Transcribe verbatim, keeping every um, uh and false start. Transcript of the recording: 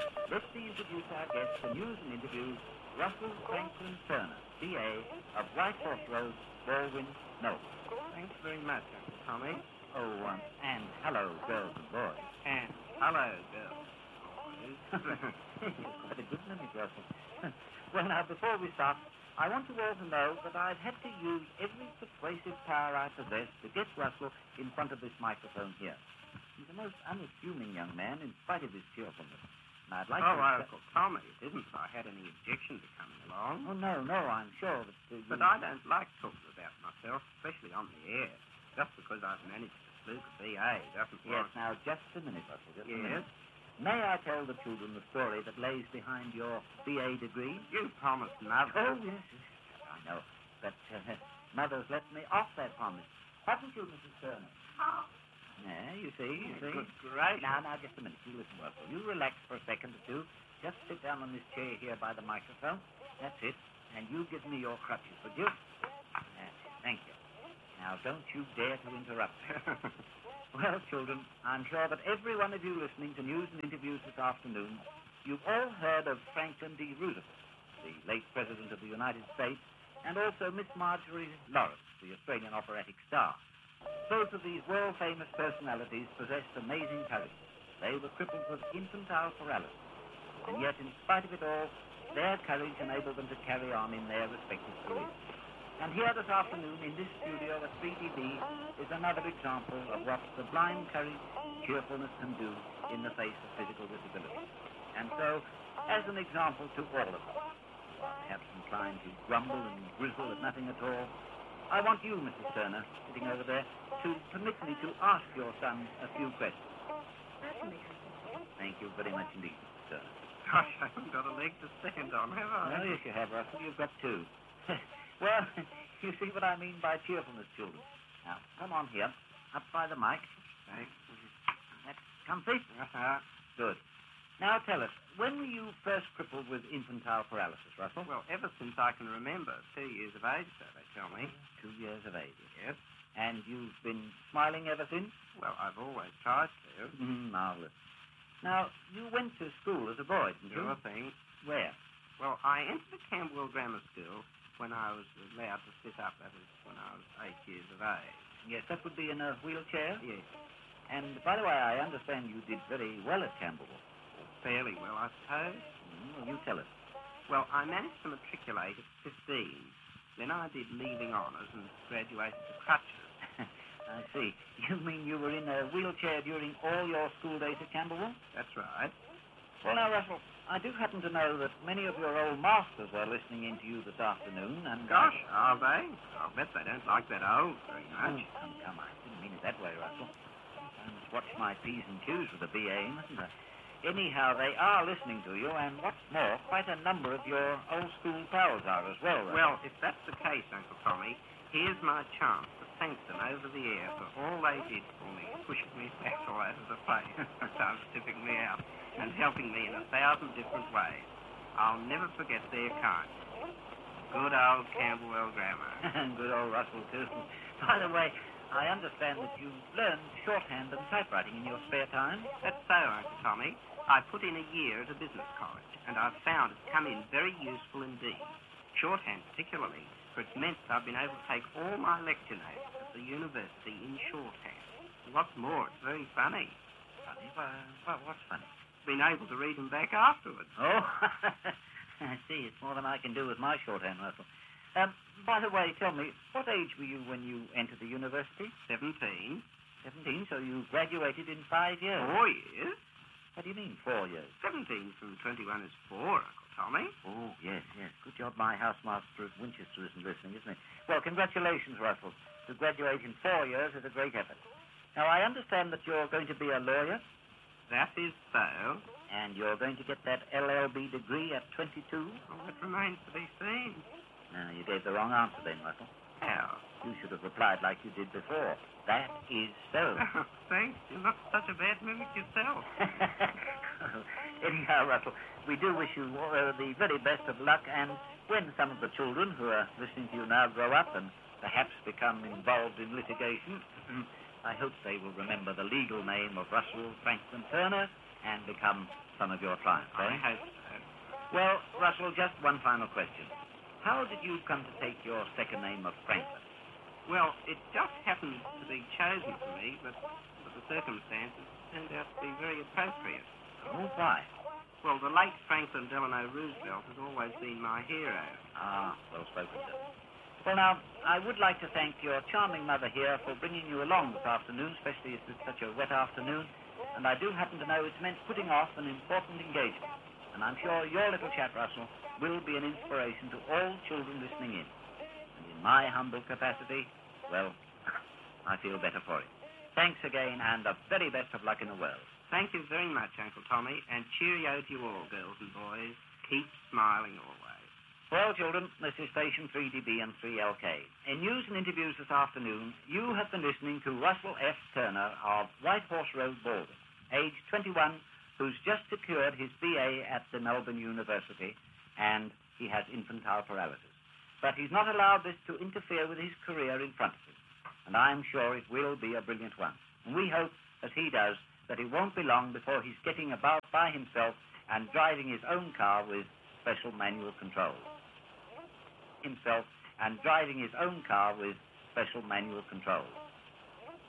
let me introduce our guest for news and interviews, Russell Franklin Turner, B A of White Horse Road, Baldwin, Melbourne. Thanks very much, Uncle Tommy. Oh, um, and hello, girls and boys. And hello, girls. Quite a good name, Russell. Well, now, before we start, I want you all to know that I've had to use every persuasive power I possess to get Russell in front of this microphone here. He's a most unassuming young man, in spite of his cheerfulness. And I'd like oh, to... Uncle Tommy, it isn't that I had any objection to coming along. Oh, no, no, I'm sure that... Uh, but you... I don't like talking about myself, especially on the air. Just because I've managed to fluke a B A doesn't Yes, warrant... now, just a minute, Russell, just yes? a minute. May I tell the children the story that lays behind your B A degree? You promised Mother. Oh, yes, yes, I know. But uh, Mother's let me off that promise. Haven't you, Missus Turner? Oh. Yeah, you see, you see. Good gracious. Now, now, just a minute. You listen, Russell. You relax for a second or two. Just sit down on this chair here by the microphone. That's it. And you give me your crutches, would you? That's it. Thank you. Now, don't you dare to interrupt. Well, children, I'm sure that every one of you listening to news and interviews this afternoon, you've all heard of Franklin D. Roosevelt, the late President of the United States, and also Miss Marjorie Lawrence, the Australian operatic star. Both of these world-famous personalities possessed amazing courage. They were crippled with infantile paralysis. And yet, in spite of it all, their courage enabled them to carry on in their respective careers. And here this afternoon, in this studio at three D B, is another example of what sublime courage, cheerfulness can do in the face of physical disability. And so, as an example to all of us, who are perhaps inclined to grumble and grizzle at nothing at all, I want you, Missus Turner, sitting over there, to permit me to ask your son a few questions. Certainly. Thank you very much indeed, Missus Turner. Gosh, I haven't got a leg to stand on, have I? Oh, yes, you have, Russell. You've got two. Well, you see what I mean by cheerfulness, children. Now, come on here, up by the mic. Thanks. That's comfy? Uh-huh. Good. Now, tell us, when were you first crippled with infantile paralysis, Russell? Well, ever since I can remember, two years of age, so they tell me. Two years of age. Yes. And you've been smiling ever since? Well, I've always tried to. Mm, marvelous. Now, you went to school as a boy, didn't you? Sure thing. Where? Well, I entered the Camberwell Grammar School when I was allowed to sit up. That was when I was eight years of age. Yes, that would be in a wheelchair? Yes. And, by the way, I understand you did very well at Camberwell. Fairly well, I suppose. Mm, well, you tell us. Well, I managed to matriculate at fifteen. Then I did leaving honours and graduated to crutches. I see. You mean you were in a wheelchair during all your school days at Camberwell? That's right. Well, now, Russell, I do happen to know that many of your old masters are listening in to you this afternoon, and... Gosh, are they? I'll bet they don't like that old very much. Oh, come, come, I didn't mean it that way, Russell. I must watch my P's and Q's with the B A, mustn't I? Anyhow, they are listening to you, and what's more, quite a number of your old school pals are as well. Russell. Well, if that's the case, Uncle Tommy, here's my chance to thank them over the air for all they did for me, pushing me back all over the place, sometimes tipping me out, and helping me in a thousand different ways. I'll never forget their kindness. Good old Camberwell Grammar. Good old Russell, too. By the way, I understand that you learned shorthand and typewriting in your spare time. That's so, Uncle Tommy. I put in a year at a business college, and I've found it's come in very useful indeed. Shorthand particularly, for it's meant I've been able to take all my lecture notes at the university in shorthand. And what's more, it's very funny. Funny? Well, well, what's funny? Been able to read them back afterwards. Oh, I see. It's more than I can do with my shorthand, Russell. Um, by the way, tell me, what age were you when you entered the university? Seventeen. Seventeen, so you graduated in five years. Four years? What do you mean, four years? Seventeen from twenty-one is four, Uncle Tommy. Oh, yes, yes. Good job my housemaster at Winchester isn't listening, isn't he? Well, congratulations, Russell. To graduate in four years is a great effort. Now, I understand that you're going to be a lawyer. That is so. And you're going to get that L L B degree at twenty-two? Oh, it remains to be seen. No, you gave the wrong answer then, Russell. How? You should have replied like you did before. That is so. Oh, thanks. You're not such a bad mimic yourself. Anyhow, Russell, we do wish you uh, the very best of luck, and when some of the children who are listening to you now grow up and perhaps become involved in litigation, I hope they will remember the legal name of Russell Franklin Turner and become some of your clients, eh? I hope so. Well, Russell, just one final question. How did you come to take your second name of Franklin? Well, it just happened to be chosen for me, but, but the circumstances turned out to be very appropriate. Oh, why? Well, the late Franklin Delano Roosevelt has always been my hero. Ah, well spoken, sir. Well, now, I would like to thank your charming mother here for bringing you along this afternoon, especially as it's such a wet afternoon. And I do happen to know it's meant putting off an important engagement. And I'm sure your little chap, Russell, will be an inspiration to all children listening in. And in my humble capacity, well, I feel better for it. Thanks again, and the very best of luck in the world. Thank you very much, Uncle Tommy, and cheerio to you all, girls and boys. Keep smiling always. Well, children, this is Station three D B and three L K. In news and interviews this afternoon, you have been listening to Russell F. Turner of White Horse Road, Baldwin, age twenty-one, who's just secured his B A at the Melbourne University, and he has infantile paralysis. But he's not allowed this to interfere with his career in front of him, and I'm sure it will be a brilliant one. And we hope, as he does, that it won't be long before he's getting about by himself and driving his own car with special manual controls. Himself and driving his own car with special manual controls.